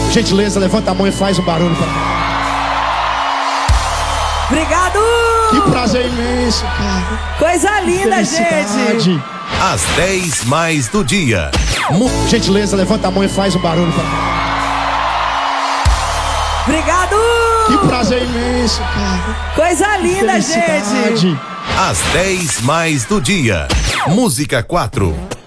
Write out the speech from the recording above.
Gentileza, levanta a mão e faz um barulho pra... Obrigado! Que prazer imenso, cara. Coisa linda, gente. Às 10 mais do dia. Gentileza, levanta a mão e faz um barulho pra... Obrigado! Que prazer imenso, cara. Coisa linda, gente. Às 10 mais do dia. Música 4.